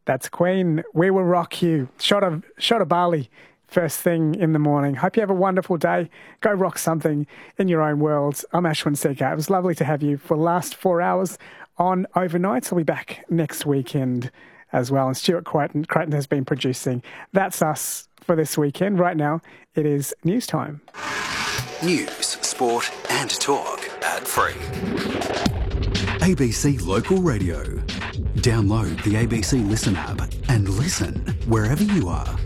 That's Queen. We will rock you. Shot of barley first thing in the morning. Hope you have a wonderful day. Go rock something in your own world. I'm Ashwin Sekhar. It was lovely to have you for the last 4 hours on Overnights. I'll be back next weekend as well. And Stuart Creighton has been producing. That's us for this weekend. Right now, it is news time. News, sport and talk. Ad-free. ABC Local Radio. Download the ABC Listen app and listen wherever you are.